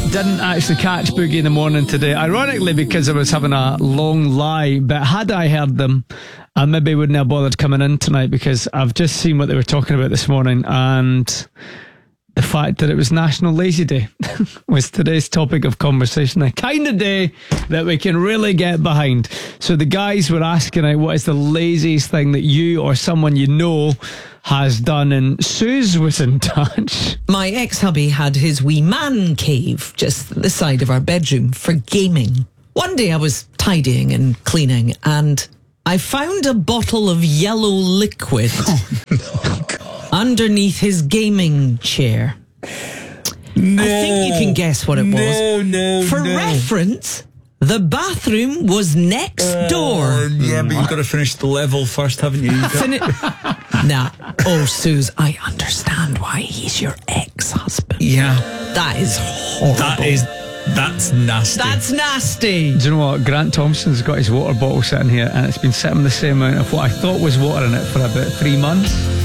Didn't actually catch Boogie in the Morning today, ironically because I was having a long lie. But had I heard them, I maybe wouldn't have bothered coming in tonight, because I've just seen what they were talking about this morning, and the fact that it was National Lazy Day was today's topic of conversation. The kind of day that we can really get behind. So the guys were asking out, what is the laziest thing that you or someone you know has done? And Suze was in touch. My ex-hubby had his wee man cave just at the side of our bedroom for gaming. One day I was tidying and cleaning, and I found a bottle of yellow liquid underneath his gaming chair. No. I think you can guess what it was. For reference, the bathroom was next door. Yeah, but you've got to finish the level first, haven't you? Nah. Oh, Suze, I understand why he's your ex-husband. Yeah. That is horrible. That's nasty. That's nasty. Do you know what? Grant Thompson's got his water bottle sitting here, and it's been sitting the same amount of what I thought was water in it for about 3 months.